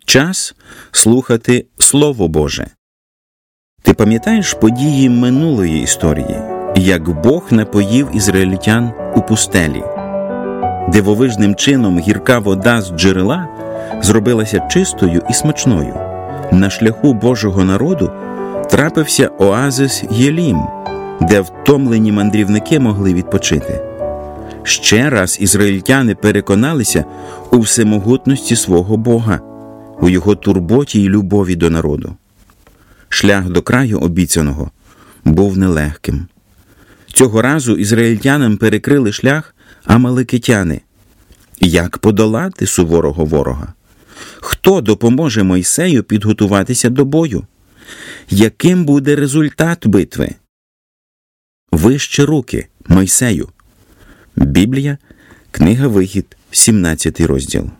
Час слухати Слово Боже. Ти пам'ятаєш події минулої історії, як Бог напоїв ізраїльтян у пустелі? Дивовижним чином гірка вода з джерела зробилася чистою і смачною. На шляху Божого народу трапився оазис Єлім, де втомлені мандрівники могли відпочити. Ще раз ізраїльтяни переконалися у всемогутності свого Бога, у його турботі і любові до народу. Шлях до краю обіцяного був нелегким. Цього разу ізраїльтянам перекрили шлях амалекитяни. Як подолати суворого ворога? Хто допоможе Мойсею підготуватися до бою? Яким буде результат битви? Вище руки, Мойсею. Біблія, книга Вихід, 17 розділ.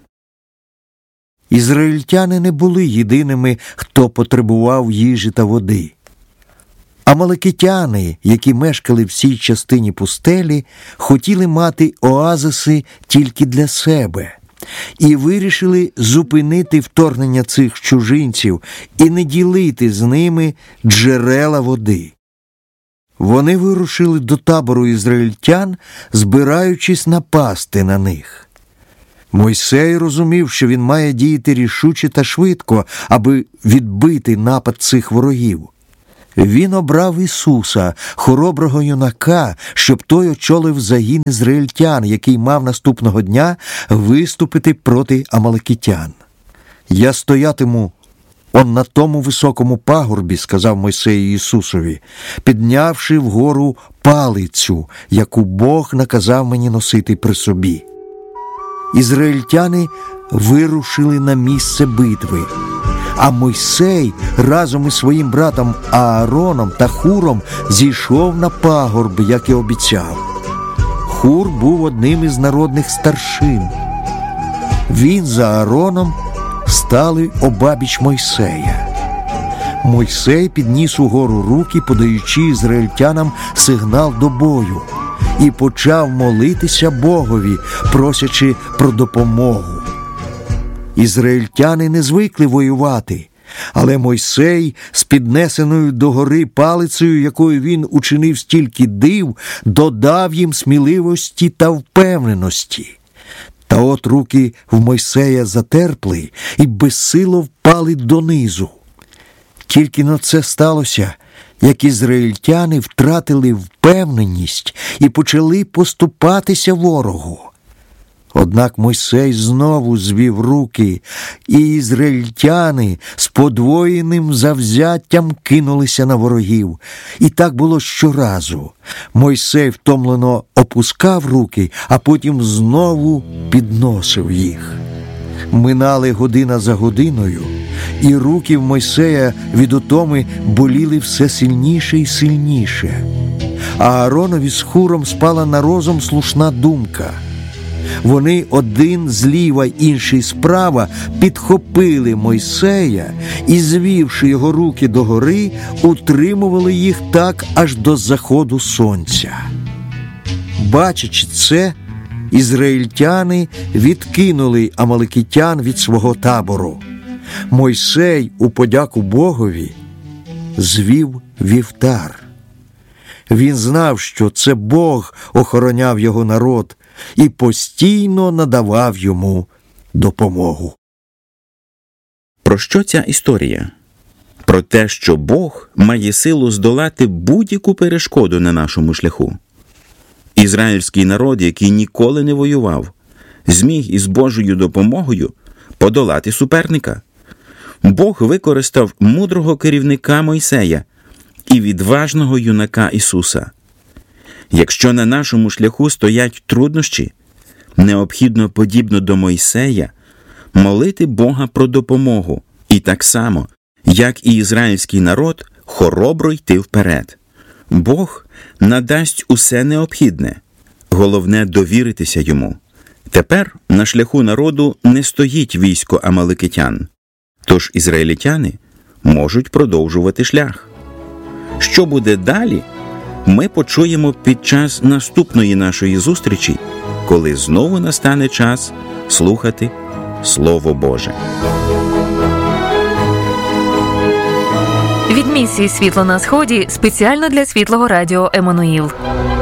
Ізраїльтяни не були єдиними, хто потребував їжі та води. Амалекитяни, які мешкали в цій частині пустелі, хотіли мати оазиси тільки для себе і вирішили зупинити вторгнення цих чужинців і не ділити з ними джерела води. Вони вирушили до табору ізраїльтян, збираючись напасти на них. Мойсей розумів, що він має діяти рішуче та швидко, аби відбити напад цих ворогів. Він обрав Ісуса, хороброго юнака, щоб той очолив загін ізраїльтян, який мав наступного дня виступити проти амалекитян. «Я стоятиму он на тому високому пагорбі», – сказав Мойсей Ісусові, піднявши вгору палицю, яку Бог наказав мені носити при собі. Ізраїльтяни вирушили на місце битви, а Мойсей разом із своїм братом Аароном та Хуром зійшов на пагорб, як і обіцяв. Хур був одним із народних старшин. Він за Аароном стали обабіч Мойсея. Мойсей підніс угору руки, подаючи ізраїльтянам сигнал до бою, і почав молитися Богові, просячи про допомогу. Ізраїльтяни не звикли воювати, але Мойсей з піднесеною догори палицею, якою він учинив стільки див, додав їм сміливості та впевненості. Та от руки в Мойсея затерпли і безсило впали донизу. Тільки но це сталося, як ізраїльтяни втратили впевненість і почали поступатися ворогу. Однак Мойсей знову звів руки, і ізраїльтяни з подвоєним завзяттям кинулися на ворогів. І так було щоразу. Мойсей втомлено опускав руки, а потім знову підносив їх. Минали година за годиною, і руки в Мойсея від утоми боліли все сильніше і сильніше. А Ааронові з Хуром спала на розум слушна думка. Вони один зліва, інший справа підхопили Мойсея і, звівши його руки догори, утримували їх так аж до заходу сонця. Бачачи це, ізраїльтяни відкинули амалекитян від свого табору. Мойсей у подяку Богові звів вівтар. Він знав, що це Бог охороняв його народ і постійно надавав йому допомогу. Про що ця історія? Про те, що Бог має силу здолати будь-яку перешкоду на нашому шляху. Ізраїльський народ, який ніколи не воював, зміг із Божою допомогою подолати суперника. Бог використав мудрого керівника Мойсея і відважного юнака Ісуса. Якщо на нашому шляху стоять труднощі, необхідно, подібно до Мойсея, молити Бога про допомогу і так само, як і ізраїльський народ, хоробро йти вперед. Бог надасть усе необхідне. Головне – довіритися йому. Тепер на шляху народу не стоїть військо амалекитян, тож ізраїльтяни можуть продовжувати шлях. Що буде далі, ми почуємо під час наступної нашої зустрічі, коли знову настане час слухати Слово Боже. Від місії «Світло на Сході» спеціально для Світлого Радіо «Еммануїл».